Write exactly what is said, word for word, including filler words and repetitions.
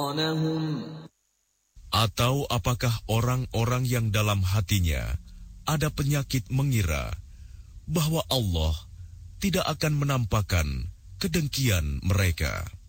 Atau apakah orang-orang yang dalam hatinya ada penyakit mengira bahwa Allah tidak akan menampakkan kedengkian mereka?